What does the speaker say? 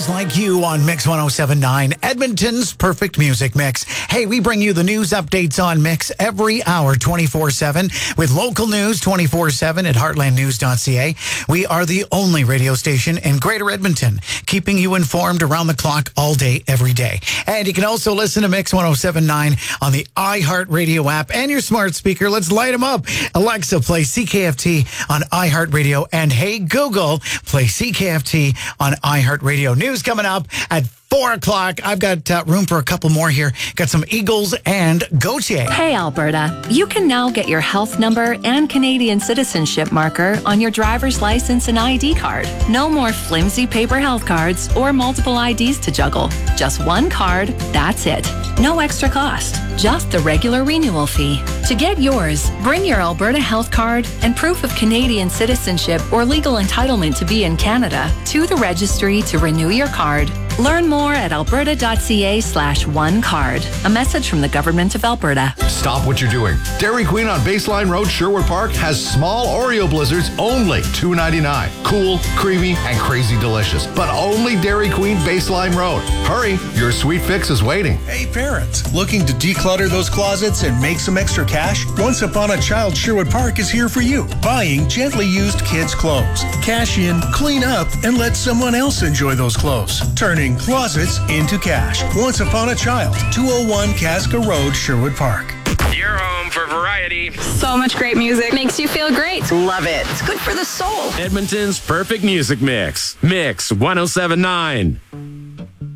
just like you on Mix 107.9, Edmonton's perfect music mix. Hey, we bring you the news updates on Mix every hour, 24/7, with local news 24/7 at heartlandnews.ca. We are the only radio station in Greater Edmonton, keeping you informed around the clock all day, every day. And you can also listen to Mix 107.9 on the iHeartRadio app and your smart speaker. Let's light them up. Alexa, play CKFT on iHeartRadio. And hey, Google, play CKFT on iHeartRadio. News coming up at 4 o'clock. I've got room for a couple more here. Got some Eagles and Gauthier. Hey, Alberta. You can now get your health number and Canadian citizenship marker on your driver's license and ID card. No more flimsy paper health cards or multiple IDs to juggle. Just one card, that's it. No extra cost. Just the regular renewal fee. To get yours, bring your Alberta health card and proof of Canadian citizenship or legal entitlement to be in Canada to the registry to renew your card. Learn more at alberta.ca/onecard. A message from the Government of Alberta. Stop what you're doing. Dairy Queen on Baseline Road, Sherwood Park has small Oreo blizzards, only $2.99. Cool, creamy, and crazy delicious. But only Dairy Queen Baseline Road. Hurry, your sweet fix is waiting. Hey parents, looking to declutter those closets and make some extra cash? Once Upon a Child Sherwood Park is here for you. Buying gently used kids' clothes. Cash in, clean up, and let someone else enjoy those clothes. Turning closets into cash. Once Upon a Child, 201 Casca Road, Sherwood Park. You're home for variety. So much great music. Makes you feel great. Love it. It's good for the soul. Edmonton's perfect music mix. Mix 107.9.